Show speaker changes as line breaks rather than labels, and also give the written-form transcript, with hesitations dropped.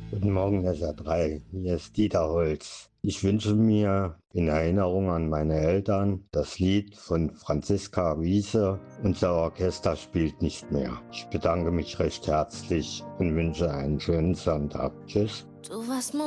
Guten Morgen, SR3. Hier ist Dieter Holz. Ich wünsche mir in Erinnerung an meine Eltern das Lied von Franziska Riese. Unser Orchester spielt nicht mehr. Ich bedanke mich recht herzlich und wünsche einen schönen Sonntag. Tschüss.
Du warst